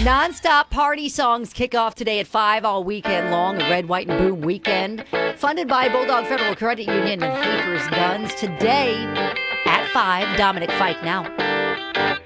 Non-stop party songs kick off today at 5 all weekend long. The Red, White, and Boom Weekend, funded by Bulldog Federal Credit Union and Hafer's Guns. Today at 5, Dominic Fike now.